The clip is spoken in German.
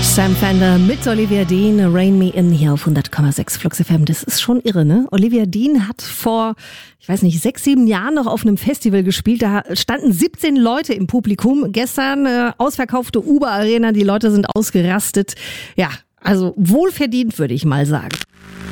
Sam Fender mit Olivia Dean, Rain Me In hier auf 100,6 Flux FM. Das ist schon irre, ne? Olivia Dean hat vor, 6, 7 Jahren noch auf einem Festival gespielt. Da standen 17 Leute im Publikum. Gestern ausverkaufte Uber-Arena, die Leute sind ausgerastet. Ja, also wohlverdient, würde ich mal sagen.